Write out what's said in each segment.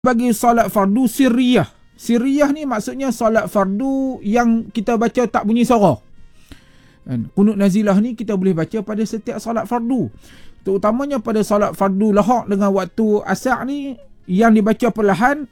bagi solat fardu sirriyah. Sirriyah ni maksudnya solat fardu yang kita baca tak bunyi suara. Qunut nazilah ni kita boleh baca pada setiap solat fardu. Terutamanya pada solat fardu lahaq dengan waktu asar ni yang dibaca perlahan,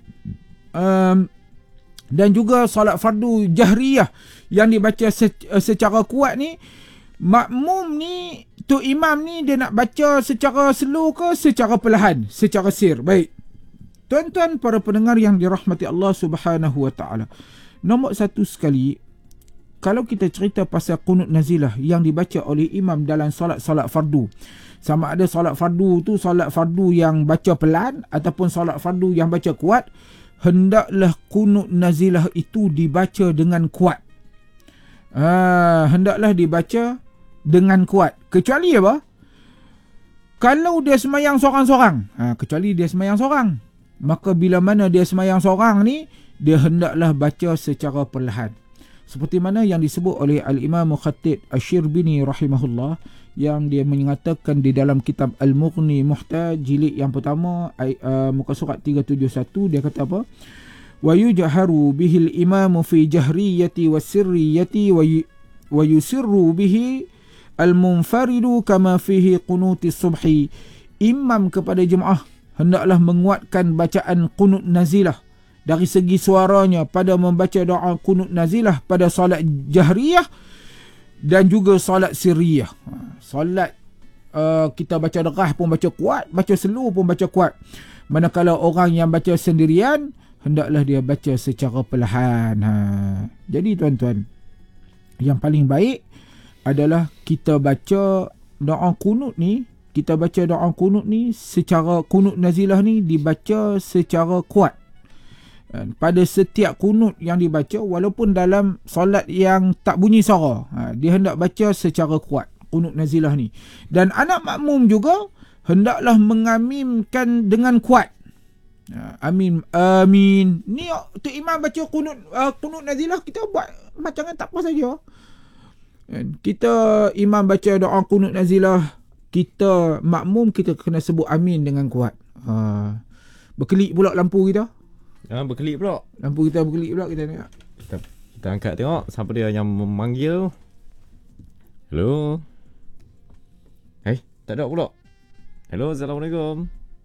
dan juga solat fardu jahriyah yang dibaca secara kuat ni, makmum ni, tu imam ni dia nak baca secara slow ke secara perlahan, secara sir. Baik. Tuan-tuan para pendengar yang dirahmati Allah Subhanahu Wa Taala. Nombor satu sekali, kalau kita cerita pasal qunut nazilah yang dibaca oleh imam dalam solat-solat fardu, sama ada solat fardu tu solat fardu yang baca pelan ataupun solat fardu yang baca kuat, hendaklah qunut nazilah itu dibaca dengan kuat. Hendaklah dibaca dengan kuat. Kecuali apa? Kalau dia semayang sorang-sorang. Kecuali dia semayang sorang. Maka bila mana dia semayang seorang ni, dia hendaklah baca secara perlahan. Seperti mana yang disebut oleh Al-Imam Khatib Asy-Syirbini rahimahullah, yang dia mengatakan di dalam kitab Al-Mughni Muhtaj jilid yang pertama muka surat 371, dia kata apa? Wa yujharu bihil imamu fi jahriyati was-sirriyati wa yusirru bihi al-munfaridu kama fihi qunutis subhi. Imam kepada jemaah hendaklah menguatkan bacaan qunut nazilah dari segi suaranya pada membaca doa qunut nazilah pada solat jahriyah dan juga solat sirriyah. Solat kita baca derah pun baca kuat, baca slow pun baca kuat. Manakala orang yang baca sendirian, hendaklah dia baca secara perlahan. Jadi tuan-tuan, yang paling baik adalah kita baca doa qunut ni, kita baca doa qunut ni secara qunut nazilah ni dibaca secara kuat. Pada setiap qunut yang dibaca, walaupun dalam solat yang tak bunyi suara, dia hendak baca secara kuat qunut nazilah ni. Dan anak makmum juga hendaklah mengamimkan dengan kuat. Amin, amin. Ni tu imam baca qunut nazilah, kita buat macam tak apa saja. Kita imam baca doa qunut nazilah, kita makmum kita kena sebut amin dengan kuat. Berkelip pula lampu kita. Berkelip pula. Lampu kita berkelip pula, kita tengok. Kita angkat tengok siapa dia yang memanggil. Hello. Tak ada pula. Hello, Assalamualaikum.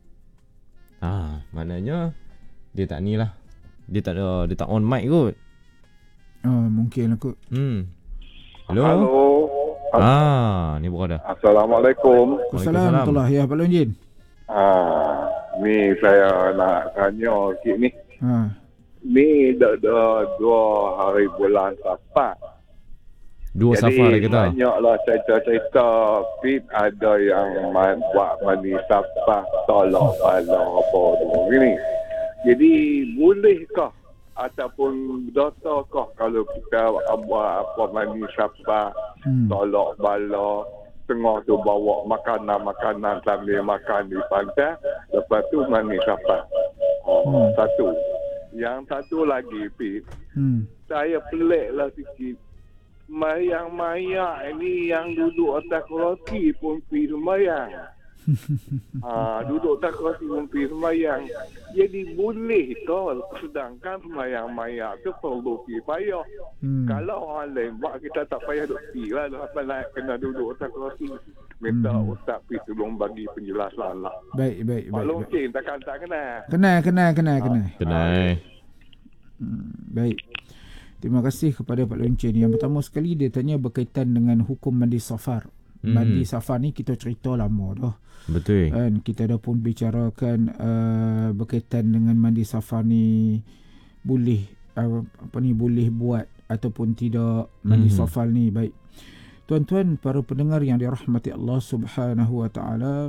Maknanya dia tak ni lah. Dia tak on mic kot. Mungkin lah kot. Hello. Ni bukan dah. Assalamualaikum. Waalaikumsalam. Ya, Pak Lonjin. Ni saya nak tanya sikit ni. Ni dah 2 hari bulan Safar. 2 Safar lagi kata. Banyaklah cerita-cerita Fit ada yang buat mandi Safar, tolak bala apa begini. Jadi bolehkah ataupun dosakah kalau kita buat apa mandi Safar, tolak bala, tengah tu bawa makanan sambil makan di pantai, lepas tu mandi Safar. Satu. Yang satu lagi, Pit. Saya peliklah sikit. Mayang-mayang ini yang duduk atas kerusi pun pergi sembayang. Duduk atas kerusi pun pergi sembayang. Jadi boleh ke sedangkan mayang-mayang tu perlu pergi payah. Kalau orang lain buat, kita tak payah duduk pergi lah. Lepas nak kena duduk atas kerusi. Minta Ustaz pergi tolong bagi penjelasan lah. Baik. Pak Longcin takkan tak kena. Kena. Baik. Terima kasih kepada Pak Loncin. Yang pertama sekali dia tanya berkaitan dengan hukum mandi safar. Mandi safar ni kita cerita lama dah. Betul. Kita dah pun bicarakan berkaitan dengan mandi safar ni boleh boleh buat ataupun tidak mandi safar ni. Baik. Tuan-tuan para pendengar yang dirahmati Allah Subhanahu Wa Taala,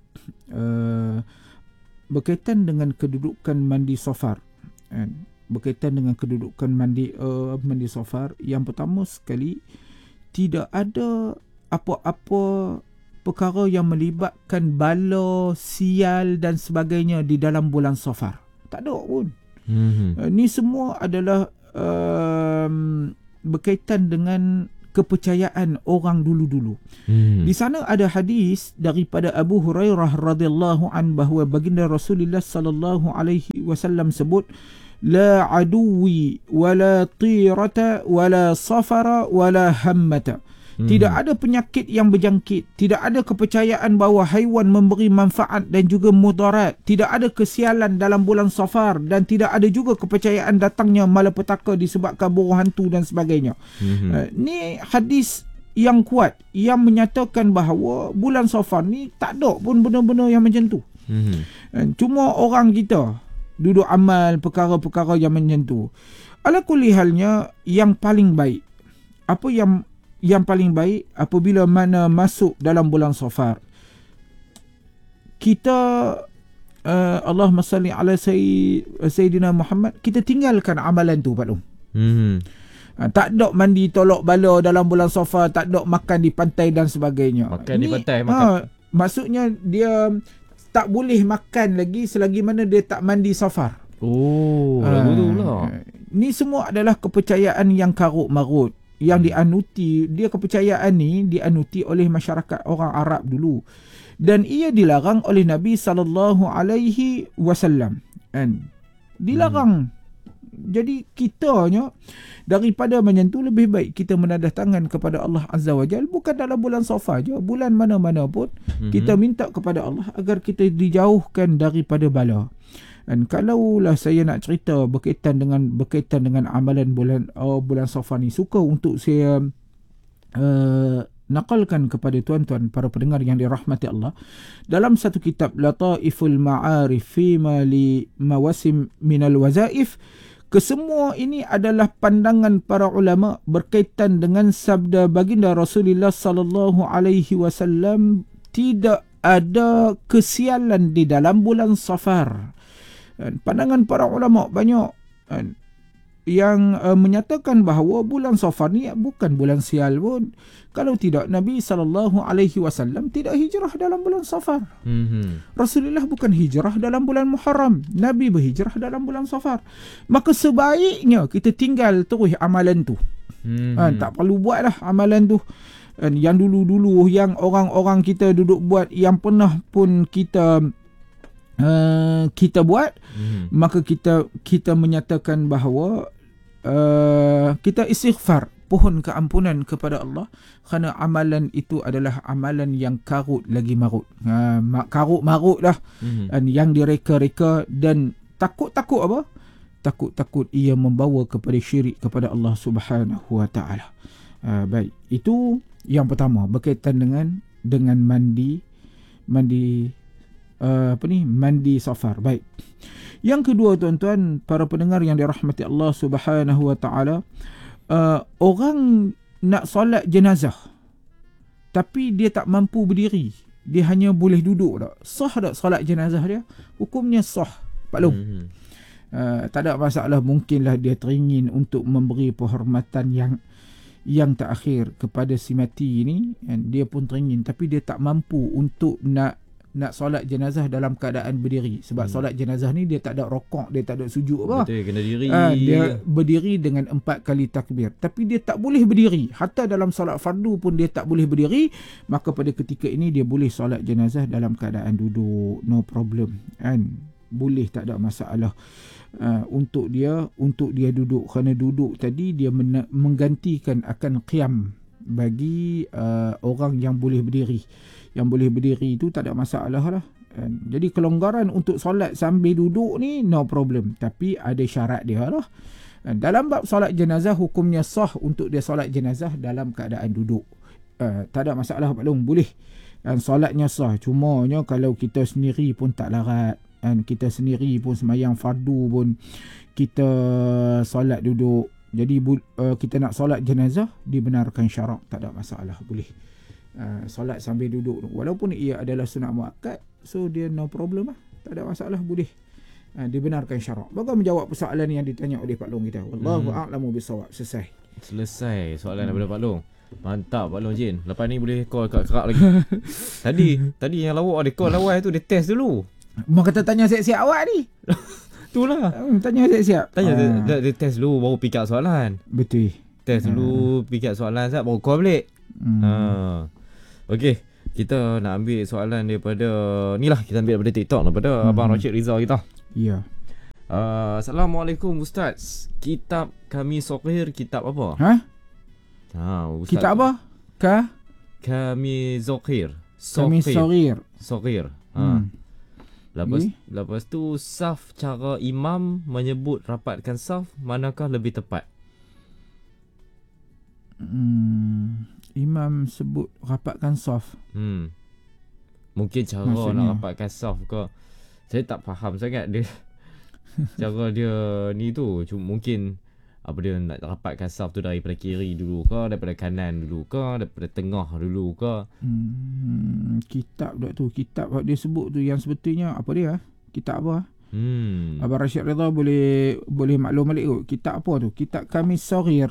berkaitan dengan kedudukan mandi safar. Berkaitan dengan kedudukan mandi safar, yang pertama sekali, tidak ada apa-apa perkara yang melibatkan bala, sial dan sebagainya di dalam bulan safar. Tak ada pun. Ni semua adalah berkaitan dengan kepercayaan orang dulu-dulu. Di sana ada hadis daripada Abu Hurairah radhiyallahu an bahawa baginda Rasulullah sallallahu alaihi wasallam sebut, la aduwi wala tirata wala safara wala hammata. Tidak ada penyakit yang berjangkit, tidak ada kepercayaan bahawa haiwan memberi manfaat dan juga mudarat, tidak ada kesialan dalam bulan Safar, dan tidak ada juga kepercayaan datangnya malapetaka disebabkan buruh hantu dan sebagainya. Ni hadis yang kuat yang menyatakan bahawa bulan Safar ni tak ada pun benda-benda yang macam tu. Cuma orang kita duduk amal perkara-perkara yang macam tu. Ala kulli halnya, yang paling baik, apa yang paling baik apabila mana masuk dalam bulan Safar, kita Allahumma salli ala Sayyidina Muhammad, kita tinggalkan amalan tu Pak Long. Tak ada mandi tolak bala dalam bulan Safar, tak ada makan di pantai dan sebagainya. Makan di pantai, makan. Maksudnya dia tak boleh makan lagi selagi mana dia tak mandi Safar. Lagu tu lah. Ni semua adalah kepercayaan yang karut marut, yang dianuti. Dia kepercayaan ni dianuti oleh masyarakat orang Arab dulu, dan ia dilarang oleh Nabi SAW. Dilarang. Jadi kitanya daripada macam tu, lebih baik kita menadah tangan kepada Allah Azza wa Jal, bukan dalam bulan Safar je, bulan mana-mana pun kita minta kepada Allah agar kita dijauhkan daripada bala. Dan kalaulah saya nak cerita berkaitan dengan amalan bulan Safar ni, suka untuk saya nakalkan kepada tuan-tuan para pendengar yang dirahmati Allah, dalam satu kitab Lataiful Ma'arif Fima li Mawasim Minal Wazaif, kesemua ini adalah pandangan para ulama berkaitan dengan sabda baginda Rasulullah sallallahu alaihi wasallam, tidak ada kesialan di dalam bulan Safar. Pandangan para ulama banyak yang menyatakan bahawa bulan Safar ni bukan bulan sial pun. Kalau tidak, Nabi SAW tidak hijrah dalam bulan Safar. Rasulullah bukan hijrah dalam bulan Muharram, Nabi berhijrah dalam bulan Safar. Maka sebaiknya kita tinggal terus amalan tu. Tak perlu buat lah amalan tu. Yang dulu-dulu yang orang-orang kita duduk buat, yang pernah pun kita buat, maka kita menyatakan bahawa kita istighfar, pohon keampunan kepada Allah, kerana amalan itu adalah amalan yang karut lagi marut. Karut marut lah. Yang direka-reka, dan takut apa? Takut ia membawa kepada syirik kepada Allah Subhanahu wa taala. Baik, itu yang pertama berkaitan dengan mandi Safar. Baik. Yang kedua, tuan-tuan para pendengar yang dirahmati Allah Subhanahu wa taala, orang nak solat jenazah tapi dia tak mampu berdiri, dia hanya boleh duduk tak? Sah tak solat jenazah dia? Hukumnya sah, Pak Long. Tak ada masalah. Mungkinlah dia teringin untuk memberi penghormatan yang terakhir kepada si mati ni, dia pun teringin, tapi dia tak mampu untuk nak solat jenazah dalam keadaan berdiri. Sebab solat jenazah ni dia tak ada rokok, dia tak ada sujud apa. Betul, kena diri. Dia berdiri dengan 4 kali takbir, tapi dia tak boleh berdiri. Hatta dalam solat fardu pun dia tak boleh berdiri. Maka pada ketika ini dia boleh solat jenazah dalam keadaan duduk, no problem. Boleh, tak ada masalah. Untuk dia duduk, kerana duduk tadi dia menggantikan akan qiyam bagi orang yang boleh berdiri. Yang boleh berdiri itu tak ada masalah lah. Jadi kelonggaran untuk solat sambil duduk ni no problem, tapi ada syarat dia lah. Dalam bab solat jenazah, hukumnya sah untuk dia solat jenazah dalam keadaan duduk. Tak ada masalah Pak Long, boleh. Solatnya sah. Cumanya kalau kita sendiri pun tak larat, kita sendiri pun semayang fardu pun kita solat duduk, jadi kita nak solat jenazah dibenarkan syarak, tak ada masalah, boleh. Solat sambil duduk walaupun ia adalah sunat muakkad, so dia no problem lah, tak ada masalah, boleh. Dibenarkan syarak. Bagaimana menjawab persoalan yang ditanya oleh Pak Long kita? Wallahu a'lamu bisawab. Selesai soalan daripada Pak Long. Mantap Pak Long Jin. Lepas ni boleh call kerak lagi. Tadi yang lawak dia call lawan tu, dia test dulu. Mak kata tanya siap-siap awak ni. Itulah. Tanya siap-siap. Dia test dulu baru pick up soalan. Betul. Test dulu, pikat soalan Zat, baru call balik. Okey, kita nak ambil soalan daripada ni lah, kita ambil daripada TikTok daripada Abang Rashid Rizal kita. Ya. Assalamualaikum Ustaz. Kitab kami Soghir kitab apa? Ustaz. Kitab apa? Kami Soghir. Kami Soghir. Soghir. Lepas tu saf, cara imam menyebut rapatkan saf, manakah lebih tepat? Imam sebut rapatkan saf. Mungkin cara Maksudnya? nak rapatkan saf ke, saya tak faham sangat dia. Cara dia ni tu mungkin apa dia nak rapatkan saf tu daripada kiri dulu ke, daripada kanan dulu ke, daripada tengah dulu ke. Kitab tu, kitab dia sebut tu yang sebetulnya apa dia? Kitab apa? Abang Rashid Rizal boleh maklum balik kot. Kitab apa tu? Kitab kami Soghir.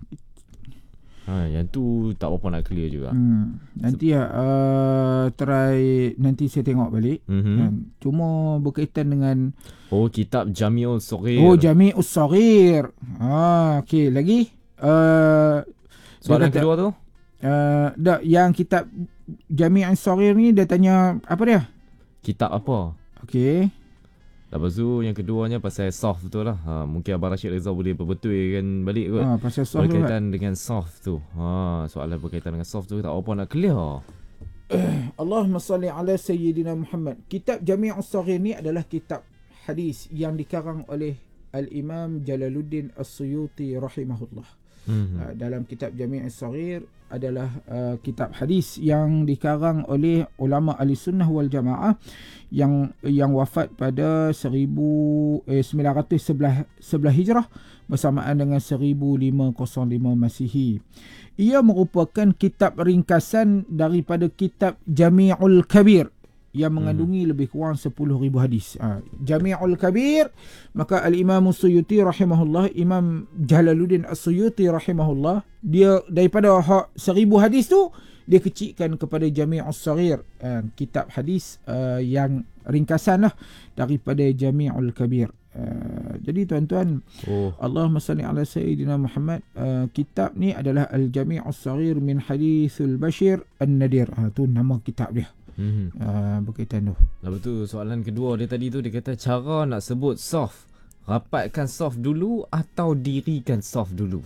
Yang tu tak apa nak clear juga. Nanti try nanti saya tengok balik. Cuma berkaitan dengan kitab Jami'ul Soghir. Jami'ul Soghir. Okey, lagi soalan kedua tu? Yang kitab Jami'ul Soghir ni dia tanya apa dia? Kitab apa? Okey. Lepas tu yang keduanya pasal soft tu lah. Mungkin Abang Rashid Rizal boleh perbetulkan balik kot. Pasal soft berkaitan dengan soft tu. Soalan berkaitan dengan soft tu tak apa nak clear. Allahumma salli ala Sayyidina Muhammad. Kitab Jami'us Saghir ni adalah kitab hadis yang dikarang oleh Al-Imam Jalaluddin As-Suyuti rahimahullah. Dalam kitab Jami'us Saghir adalah kitab hadis yang dikarang oleh ulama ahli sunnah wal jamaah yang wafat pada 1911 Hijrah bersamaan dengan 1505 Masihi. Ia merupakan kitab ringkasan daripada kitab Jami'ul Kabir yang mengandungi lebih kurang 10,000 hadis. Jami'ul Kabir, maka Al-Imam Suyuti rahimahullah, Imam Jalaluddin As-Suyuti rahimahullah, dia daripada 1,000 hadis tu dia kecilkan kepada Jami'us Saghir, kitab hadis yang ringkasan lah daripada Jami'ul Kabir. Jadi tuan-tuan, Allahumma salli ala Sayyidina Muhammad, kitab ni adalah Al-Jami'us Saghir min Hadithul Bashir An-Nadir. Tu nama kitab dia. Berkaitan tu. Lepas tu soalan kedua dia tadi tu, dia kata cara nak sebut soft, rapatkan soft dulu atau dirikan soft dulu?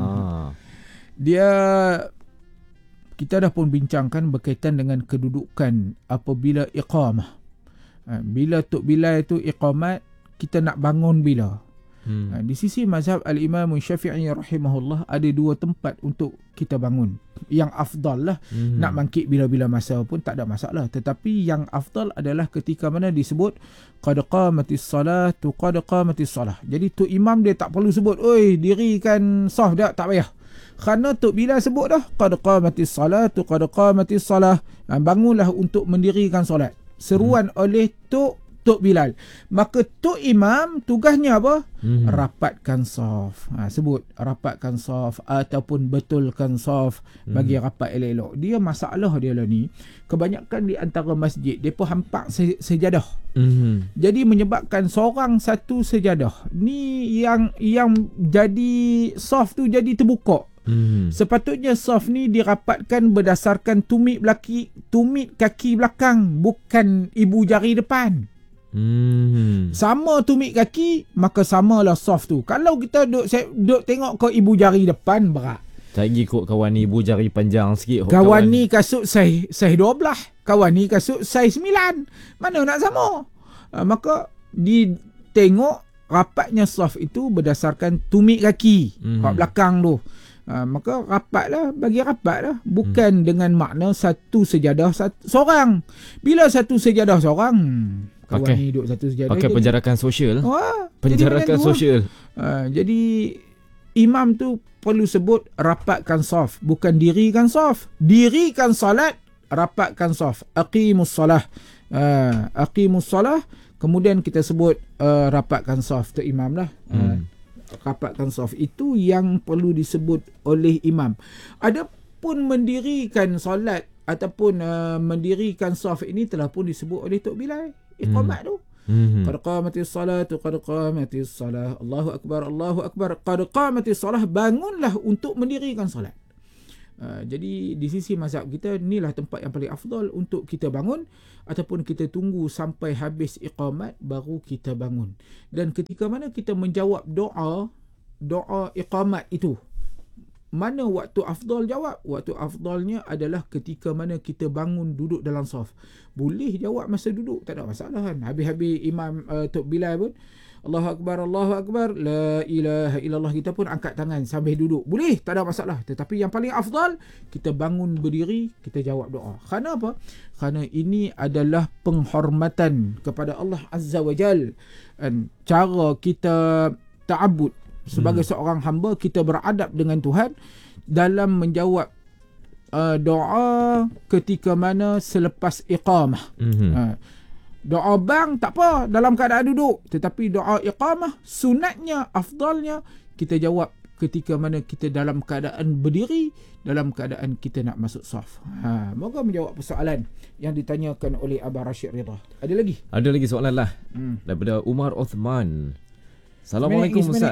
Kita dah pun bincangkan berkaitan dengan kedudukan apabila iqamah. Bila Tok Bilal itu iqamat, kita nak bangun bila? Di sisi mazhab Al-Imam Syafi'i rahimahullah ada dua tempat untuk kita bangun. Yang afdal lah, nak bangkit bila-bila masa pun tak ada masalah. Tetapi yang afdal adalah ketika mana disebut qad qamatis salatu qad qamatis salah. Jadi tu imam dia tak perlu sebut, oi dirikan saf dah, tak payah. Kerana Tok Bilal sebut dah qad qamatis salatu qad qamatis salah. Bangunlah untuk mendirikan solat. Seruan oleh Tok Bilal. Maka Tok Imam tugasnya apa? Rapatkan saf. Sebut rapatkan saf ataupun betulkan saf bagi rapat elok-elok. Dia masalah dia lah ni, kebanyakan di antara masjid depa hampak sejadah. Jadi menyebabkan seorang satu sejadah. Ni yang jadi saf tu jadi terbuka. Sepatutnya saf ni dirapatkan berdasarkan tumit kaki belakang, bukan ibu jari depan. Sama tumit kaki, maka samalah saf tu. Kalau kita duk tengok ke ibu jari depan, berat. Tak ikut kawan ni ibu jari panjang sikit. Kawan ni kasut saiz 12, kawan ni kasut saiz 9. Mana nak sama? Maka ditengok rapatnya saf itu berdasarkan tumit kaki kat belakang tu. Maka rapatlah, bagi rapatlah, bukan dengan makna satu sejadah seorang. Bila satu sejadah seorang, kawan ni duduk satu sejadah, pakai penjarakan sosial. Penjarakan sosial. Jadi imam tu perlu sebut rapatkan saf, bukan dirikan saf. Dirikan salat, rapatkan saf. Aqimus salah. Aqimus salah, kemudian kita sebut rapatkan saf tu imam lah. Rapatkan saf itu yang perlu disebut oleh imam. Adapun mendirikan solat ataupun mendirikan saf ini telah pun disebut oleh Tok Bilal. Iqamat tu. Qad qamatis salatu, qad qamatis salah. Allahu akbar, Allahu akbar. Qad qamatis salah, bangunlah untuk mendirikan solat. Jadi di sisi mazhab kita, inilah tempat yang paling afdal untuk kita bangun, ataupun kita tunggu sampai habis iqamat baru kita bangun. Dan ketika mana kita menjawab doa iqamat itu, mana waktu afdal jawab? Waktu afdalnya adalah ketika mana kita bangun duduk dalam saf. Boleh jawab masa duduk, tak ada masalah kan. Habis-habis imam Tok Bilal pun Allahu Akbar, Allahu Akbar, La ilaha illallah, kita pun angkat tangan sambil duduk. Boleh, tak ada masalah. Tetapi yang paling afdal, kita bangun berdiri, kita jawab doa. Kerana apa? Kerana ini adalah penghormatan kepada Allah Azza wa Jal. Cara kita ta'abbud sebagai seorang hamba, kita beradab dengan Tuhan dalam menjawab doa ketika mana selepas iqamah. Doa bang tak apa dalam keadaan duduk, tetapi doa iqamah sunatnya, afdalnya kita jawab ketika mana kita dalam keadaan berdiri, dalam keadaan kita nak masuk saf. Moga menjawab persoalan yang ditanyakan oleh Abah Rashid Ridha. Ada lagi? Ada lagi soalan lah. Daripada Umar Othman. Assalamualaikum Ustaz.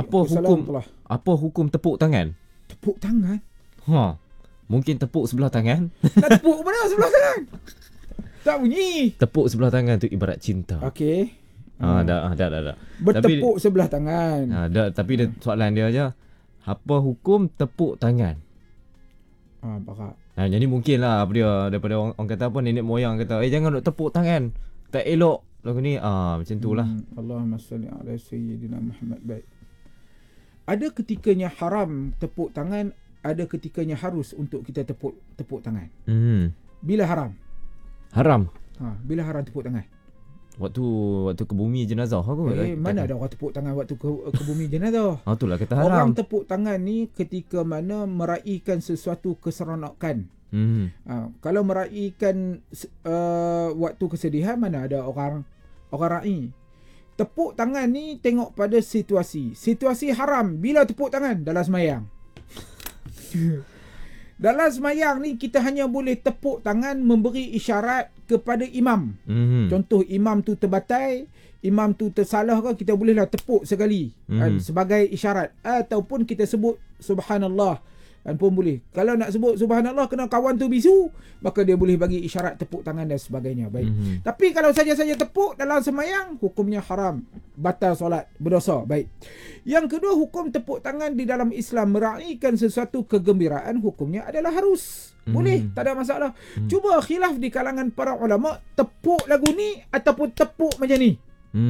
Apa hukum tepuk tangan? Tepuk tangan? Mungkin tepuk sebelah tangan. Nak tepuk mana sebelah tangan? Tak bunyi. Tepuk sebelah tangan tu ibarat cinta. Okey. Dah. Bertepuk sebelah tangan. Tapi dia, soalan dia aja, apa hukum tepuk tangan? Barak. Jadi mungkin lah apa dia, daripada orang kata apa, nenek moyang kata, jangan nak tepuk tangan, tak elok lagu ni. Macam tu lah. Allahumma salli ala sayyidina Muhammad. Baik. Ada ketikanya haram tepuk tangan, ada ketikanya harus untuk kita tepuk tangan. Bila haram? Haram. Bila haram tepuk tangan? Waktu ke bumi jenazah aku. Mana ada orang tepuk tangan waktu ke bumi jenazah? Itulah kata haram. Orang tepuk tangan ni ketika mana meraihkan sesuatu keseronokan. Kalau meraihkan waktu kesedihan, mana ada orang raih. Tepuk tangan ni tengok pada situasi. Situasi haram bila tepuk tangan dalam semayang. Dalam semayang ni kita hanya boleh tepuk tangan memberi isyarat kepada imam. Contoh imam tu terbatai, imam tu tersalah ke, kita bolehlah tepuk sekali sebagai isyarat, ataupun kita sebut subhanallah pun boleh. Kalau nak sebut subhanallah kena kawan tu bisu, maka dia boleh bagi isyarat tepuk tangan dan sebagainya. Baik. Tapi kalau saja-saja tepuk dalam semayang, hukumnya haram, batal solat, berdosa. Baik. Yang kedua, hukum tepuk tangan di dalam Islam meraihkan sesuatu kegembiraan, hukumnya adalah harus. Boleh, tak ada masalah. Cuba khilaf di kalangan para ulama, tepuk lagu ni ataupun tepuk macam ni.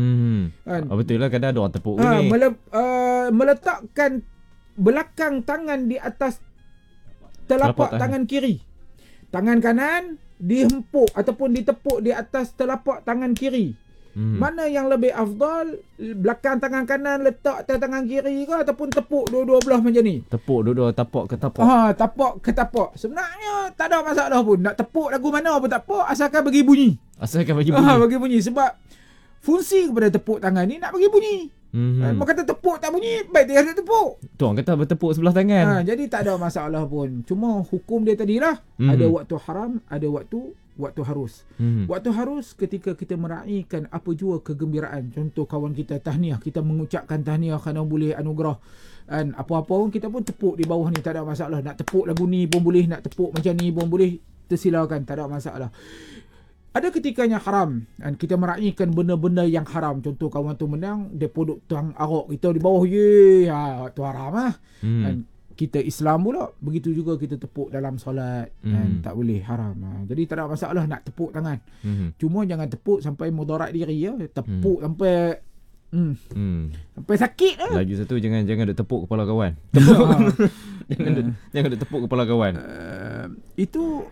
Betul lah, kadang ada orang tepuk ni. Meletakkan belakang tangan di atas telapak tangan kiri. Tangan kanan dihempuk ataupun ditepuk di atas telapak tangan kiri. Mana yang lebih afdal? Belakang tangan kanan letak atas tangan kiri ke, ataupun tepuk dua-dua belah macam ni? Tepuk dua-dua, tapak ke tapak. Tapak ke tapak. Sebenarnya tak ada masalah pun. Nak tepuk lagu mana pun tak apa, asalkan bagi bunyi. Bagi bunyi. Sebab fungsi kepada tepuk tangan ni nak bagi bunyi. Mak kata tepuk tak bunyi, baik dia ada tepuk. Tu orang kata bertepuk sebelah tangan. Jadi tak ada masalah pun. Cuma hukum dia tadilah, ada waktu haram, ada waktu harus. Waktu harus ketika kita meraihkan apa jua kegembiraan. Contoh kawan kita tahniah, kita mengucapkan tahniah kerana boleh anugerah. Apa-apa pun kita pun tepuk di bawah ni, tak ada masalah. Nak tepuk lagu ni pun boleh, nak tepuk macam ni pun boleh, tersilakan, tak ada masalah. Ada ketikanya haram, dan kita meraihkan benda-benda yang haram. Contoh kawan tu menang, dia podok tuang arak kita di bawah, tu haram lah. Dan kita Islam pula, begitu juga kita tepuk dalam solat, dan tak boleh, haram. Jadi tak ada masalah nak tepuk tangan. Cuma jangan tepuk sampai mudarat diri ya. Tepuk sampai sampai sakit lah. Lagi satu, jangan duk tepuk kepala kawan. Jangan duk tepuk kepala kawan. Itu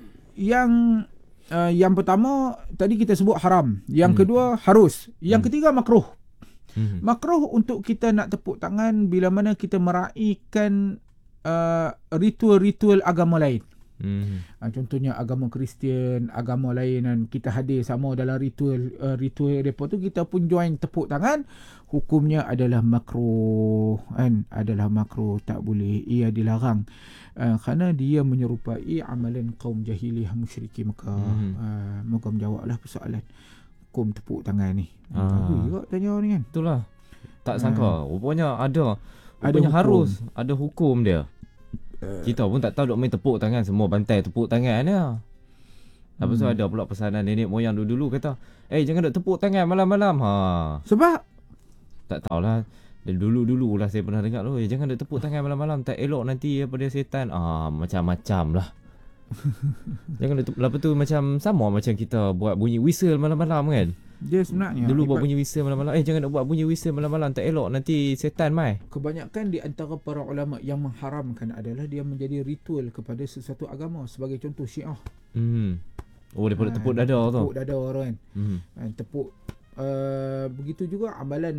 yang pertama tadi kita sebut haram. Yang kedua harus. Yang ketiga makruh. Makruh untuk kita nak tepuk tangan bila mana kita meraihkan ritual-ritual agama lain. Contohnya agama Kristian, agama lain, dan kita hadir sama dalam ritual mereka tu, kita pun join tepuk tangan, hukumnya adalah makruh. Adalah makruh, tak boleh, ia dilarang. Kerana dia menyerupai amalan kaum jahiliyah musyriki Mekah. Moga menjawablah persoalan. hukum tepuk tangan ni? Bagus Ah. juga tanya ni kan. Itulah. Tak sangka. Rupanya ada. Ada Rupanya hukum. harus ada hukum dia. Kita pun tak tahu dok main tepuk tangan, semua bantai tepuk tangan dia. Lepas tu ada pula pesanan nenek moyang dulu kata, jangan dok tepuk tangan malam-malam. Sebab Tak tahulah. Dan dulu-dulu lah saya pernah dengar tu, jangan dok tepuk tangan malam-malam, tak elok nanti daripada setan. Macam-macam lah. Jangan dok lepas tu macam sama macam kita buat bunyi whistle malam-malam kan. dia sebenarnya Dulu buat bunyi whistle malam-malam. Jangan nak buat bunyi whistle malam-malam, tak elok nanti setan mai. kebanyakan di antara para ulama yang mengharamkan adalah dia menjadi ritual kepada sesuatu agama. Sebagai contoh Syiah. Daripada tepuk dada tu. Tepuk dada orang kan. Tepuk begitu juga amalan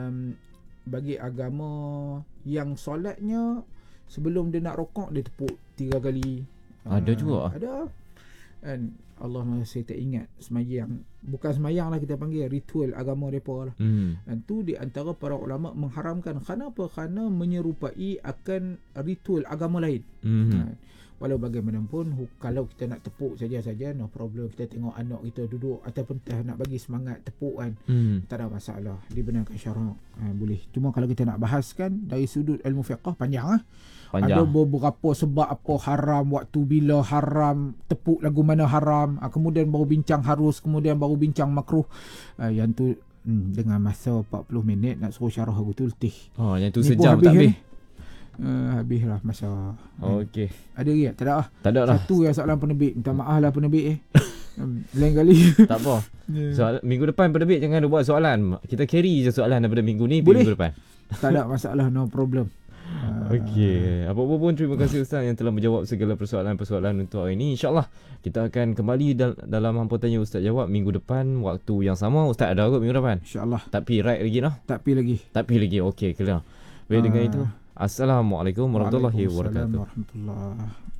bagi agama yang solatnya sebelum dia nak rokok dia tepuk 3 kali. Ada juga. Ada. Dan Allah saya tak ingat semayang. Bukan semayang lah kita panggil, ritual agama mereka lah. Dan tu di antara para ulama mengharamkan. Kenapa? Kerana menyerupai akan ritual agama lain. Walau bagaimanapun kalau kita nak tepuk saja-saja, no problem. Kita tengok anak kita duduk ataupun nak bagi semangat tepuk kan, tak ada masalah, dibenarkan syarak, boleh. Cuma kalau kita nak bahaskan dari sudut ilmu fiqh panjang lah. Ada beberapa sebab apa haram, waktu bila haram, tepuk lagu mana haram, kemudian baru bincang harus, kemudian baru bincang makruh. Yang tu dengan masa 40 minit nak suruh syarah aku tu letih. Yang tu Ni pun sejam tak habis. Habislah masa. Okey. Ada lagi tak? Tak ada lah. Tak ada lah. Satu yang soalan penerbit. Minta maaf lah penerbit lain kali. Tak apa. Minggu depan penerbit jangan ada buat soalan. Kita carry je soalan daripada minggu ni Boleh. minggu depan. Tak ada masalah, no problem. Okey. Apa-apa pun terima kasih Ustaz yang telah menjawab segala persoalan-persoalan untuk hari ini. InsyaAllah kita akan kembali dalam Hampa Tanya Ustaz Jawab minggu depan. Waktu yang sama. Ustaz ada kot minggu depan? InsyaAllah. Tak pi right lagi lah? Tak pi lagi. Tak pi lagi. Okey, clear. Baik, dengan itu. Assalamualaikum warahmatullahi wabarakatuh. Waalaikumsalam warahmatullahi